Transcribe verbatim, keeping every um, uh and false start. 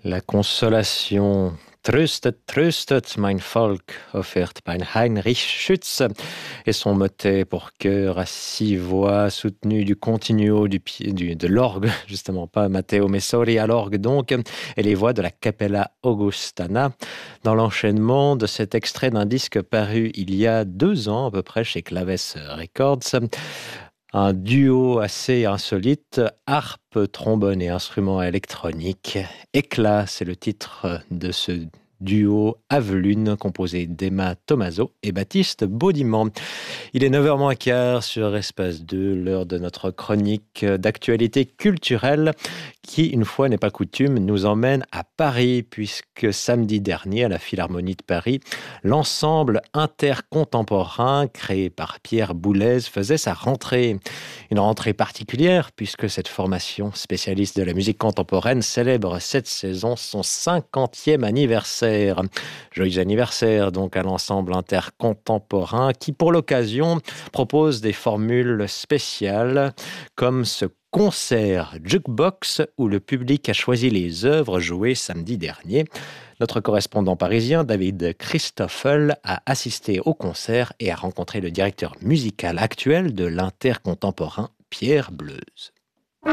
La consolation Tröstet, tröstet mein Volk, offerte par Heinrich Schütz, et son motet pour chœur à six voix soutenu du continuo du, du, de l'orgue, justement pas Matteo Messori à l'orgue donc, et les voix de la Capella Augustana, dans l'enchaînement de cet extrait d'un disque paru il y a deux ans à peu près chez Claves Records. Un duo assez insolite, harpe, trombone et instruments électroniques. Éclat, c'est le titre de ce duo Avelune, composé d'Emma Tomaso et Baptiste Baudiment. Il est neuf heures moins quart sur Espace deux, l'heure de notre chronique d'actualité culturelle qui, une fois n'est pas coutume, nous emmène à Paris, puisque samedi dernier, à la Philharmonie de Paris, l'ensemble intercontemporain créé par Pierre Boulez faisait sa rentrée. Une rentrée particulière, puisque cette formation spécialiste de la musique contemporaine célèbre cette saison son cinquantième anniversaire. Joyeux anniversaire donc à l'ensemble intercontemporain qui, pour l'occasion, propose des formules spéciales comme ce concert jukebox où le public a choisi les œuvres jouées samedi dernier. Notre correspondant parisien, David Christoffel, a assisté au concert et a rencontré le directeur musical actuel de l'Intercontemporain, Pierre Bleuze.